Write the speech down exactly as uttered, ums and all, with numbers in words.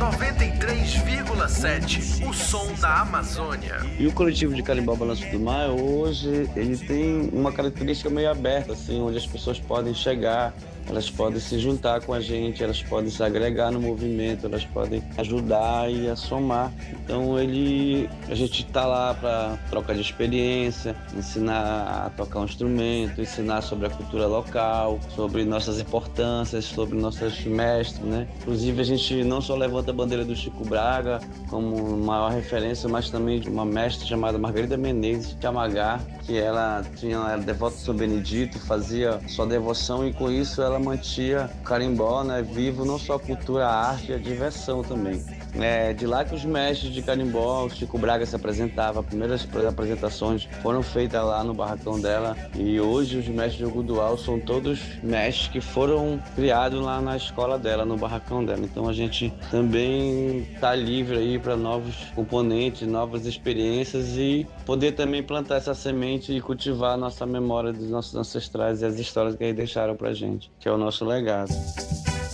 noventa e três vírgula sete, o som da Amazônia. E o coletivo de Carimbó Balanço do Mar, hoje, ele tem uma característica meio aberta, assim, onde as pessoas podem chegar, elas podem se juntar com a gente, elas podem se agregar no movimento, elas podem ajudar e a somar. Então ele, a gente está lá para trocar de experiência, ensinar a tocar um instrumento, ensinar sobre a cultura local, sobre nossas importâncias, sobre nossos mestres, né? Inclusive a gente não só levanta a bandeira do Chico Braga como maior referência, mas também de uma mestre chamada Margarida Menezes de Amagá, que ela tinha ela era devota de São Benedito, fazia sua devoção e com isso ela mantia o carimbó, né, vivo, não só a cultura, a arte e a diversão também. É de lá que os mestres de carimbó, o Chico Braga se apresentava, as primeiras apresentações foram feitas lá no barracão dela e hoje os mestres de Ogodual são todos mestres que foram criados lá na escola dela, no barracão dela. Então a gente também está livre aí para novos componentes, novas experiências e poder também plantar essa semente e cultivar a nossa memória dos nossos ancestrais e as histórias que eles deixaram pra gente, que é o nosso legado.